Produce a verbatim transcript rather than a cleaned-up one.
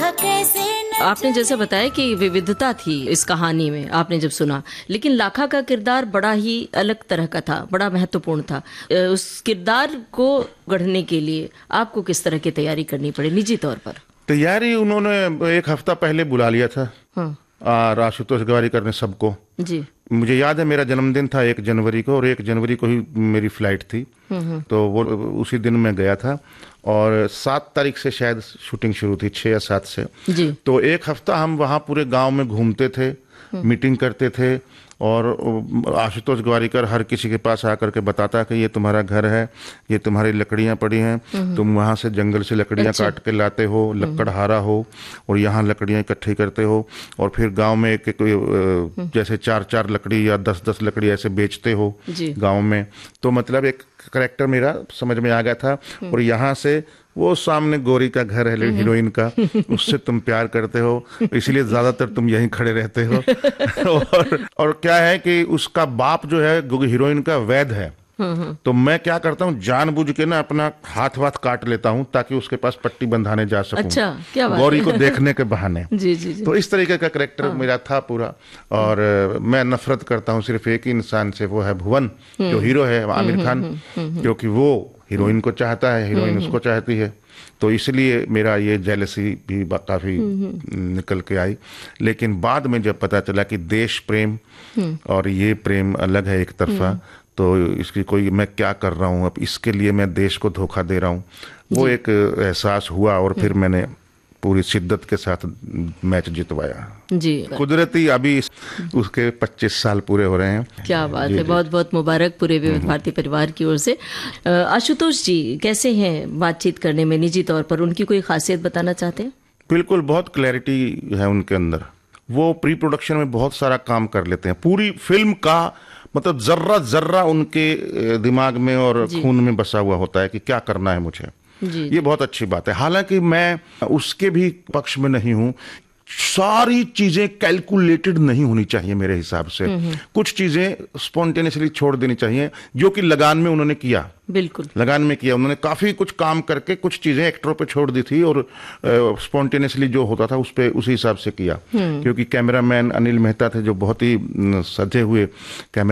था कैसे न आपने जैसे बताया कि विविधता थी इस कहानी में, आपने जब सुना, लेकिन लाखा का किरदार बड़ा ही अलग तरह का था, बड़ा महत्वपूर्ण था। उस किरदार को गढ़ने के लिए आपको किस तरह की तैयारी करनी पड़ी निजी तौर पर? तैयारी उन्होंने एक हफ्ता पहले बुला लिया था। हाँ। आशुतोष गोवारिकर ने सबको। जी। मुझे याद है मेरा जन्मदिन था एक जनवरी को, और एक जनवरी को ही मेरी फ्लाइट थी, तो वो उसी दिन मैं गया था, और सात तारीख से शायद शूटिंग शुरू थी, छः या सात से जी। तो एक हफ्ता हम वहाँ पूरे गांव में घूमते थे, मीटिंग करते थे, और आशुतोष गोवारिकर हर किसी के पास आकर के बताता कि ये तुम्हारा घर है, ये तुम्हारी लकड़ियाँ पड़ी हैं, तुम वहाँ से जंगल से लकड़ियाँ अच्छा। काट के लाते हो, लकड़हारा हो, और यहाँ लकड़ियाँ इकट्ठी करते हो, और फिर गांव में एक, एक जैसे चार चार लकड़ी या दस दस लकड़ी ऐसे बेचते हो गांव में। तो मतलब एक करेक्टर मेरा समझ में आ गया था। और यहाँ से वो सामने गोरी का घर है हीरोइन का, उससे तुम प्यार करते हो, इसलिए ज्यादातर तुम यहीं खड़े रहते हो। और और क्या है कि उसका बाप जो है हीरोइन का वैद है, तो मैं क्या करता हूँ जानबूझ के ना अपना हाथ वाथ काट लेता हूँ ताकि उसके पास पट्टी बंधाने जा सकूं। अच्छा, क्या बात गौरी को देखने के बहाने। जी, जी, जी। तो इस तरीके का कैरेक्टर हाँ। मेरा था पूरा। और मैं नफरत करता हूँ सिर्फ एक ही इंसान से, वो है भुवन, जो हीरो है आमिर खान, क्योंकि वो हीरोइन को चाहता है, हीरोइन उसको चाहती है, तो इसलिए मेरा ये जेलसी भी काफी निकल के आई। लेकिन बाद में जब पता चला कि देश प्रेम और ये प्रेम अलग है एक तरफा, तो इसकी कोई मैं क्या कर रहा हूँ अब, इसके लिए मैं देश को धोखा दे रहा हूँ, वो एक एहसास हुआ। और फिर मैंने पूरी शिद्दत के साथ मैच जितवाया जी। कुदरती अभी उसके पच्चीस साल पूरे हो रहे हैं। क्या बात है, बहुत बहुत मुबारक पूरे विविध भारती परिवार की ओर से। आशुतोष जी कैसे हैं बातचीत करने में निजी तौर पर, उनकी कोई खासियत बताना चाहते हैं? बिल्कुल, बहुत क्लैरिटी है उनके अंदर, वो प्री प्रोडक्शन में बहुत सारा काम कर लेते हैं, पूरी फिल्म का मतलब जर्रा जर्रा उनके दिमाग में और खून में बसा हुआ होता है कि क्या करना है मुझे। जी। ये बहुत अच्छी बात है। हालांकि मैं उसके भी पक्ष में नहीं हूं, सारी चीजें कैलकुलेटेड नहीं होनी चाहिए मेरे हिसाब से, कुछ चीजें स्पॉन्टेनियसली छोड़ देनी चाहिए, जो कि लगान में उन्होंने किया। बिल्कुल लगान में किया उन्होंने, काफी कुछ काम करके कुछ चीजें एक्टरों पे छोड़ दी थी, और स्पॉन्टेनियसली जो होता था उस पे उसी हिसाब से किया, क्योंकि कैमरामैन अनिल मेहता थे जो बहुत ही सजे हुए कैमरा